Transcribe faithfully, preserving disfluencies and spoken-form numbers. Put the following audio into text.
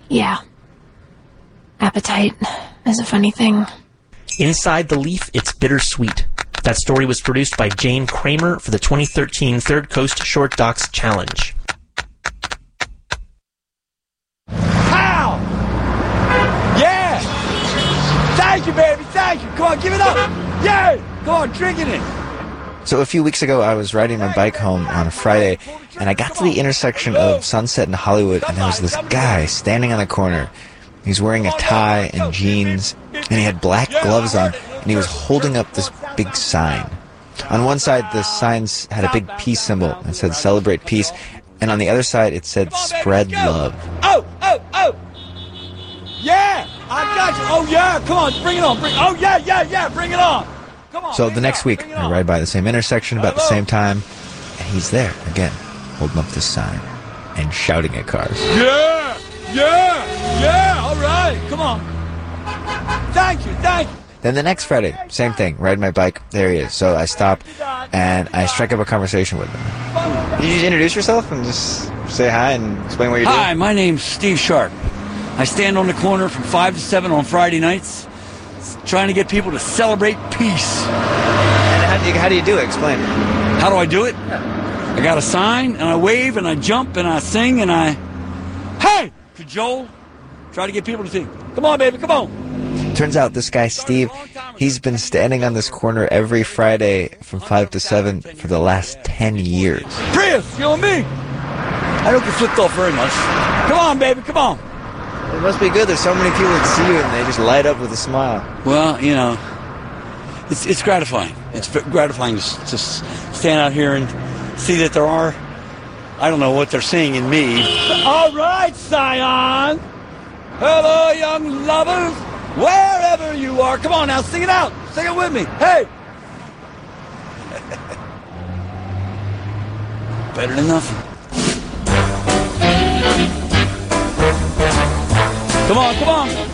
Yeah. Appetite is a funny thing. Inside the Leaf, it's bittersweet. That story was produced by Jane Kramer for the twenty thirteen Third Coast Short Docs Challenge. How? Yeah! Thank you, baby, thank you. Come on, give it up. Yay! Come on, drinking it. So a few weeks ago, I was riding my bike home on a Friday, and I got to the intersection of Sunset and Hollywood, and there was this guy standing on the corner. He's wearing a tie and jeans, and he had black gloves on, and he was holding up this big sign. On one side, the sign had a big peace symbol that said "Celebrate Peace," and on the other side, it said "Spread Love." Oh, oh, oh! Yeah! I got you! Oh, yeah! Come on, bring it on! Bring, oh, yeah, yeah, yeah! Bring it on! Come on! So the next week, I ride by the same intersection about the same time, and he's there again, holding up this sign and shouting at cars. Yeah! Yeah! Yeah! All right! Come on! Thank you! Thank you! Then the next Friday, same thing, ride my bike, there he is. So I stop, and I strike up a conversation with him. Can you just introduce yourself and just say hi and explain what you're doing? Hi, my name's Steve Sharp. I stand on the corner from five to seven on Friday nights, trying to get people to celebrate peace. And how do you, how do, you do it? Explain. How do I do it? I got a sign, and I wave, and I jump, and I sing, and I, hey, cajole, try to get people to sing. Come on, baby, come on. Turns out this guy, Steve, he's been standing on this corner every Friday from five to seven for the last ten years. Prius, you and me. I don't get flipped off very much. Come on, baby, come on. It must be good. There's so many people that see you and they just light up with a smile. Well, you know, it's it's gratifying. It's gratifying to just stand out here and see that there are, I don't know what they're seeing in me. All right, Scion. Hello, young lovers. Wherever you are. Come on now, sing it out. Sing it with me. Hey. Better than nothing. Come on, come on.